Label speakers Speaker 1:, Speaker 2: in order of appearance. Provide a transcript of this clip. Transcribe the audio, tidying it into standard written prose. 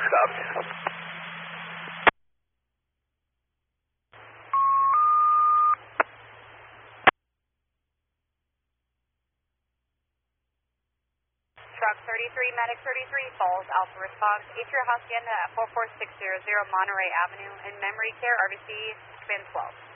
Speaker 1: Copy.
Speaker 2: Truck 33, Medic 33, Falls, Alpha Response, Atria Hacienda at 44600 Monterey Avenue, in memory care, RBC, spin 12.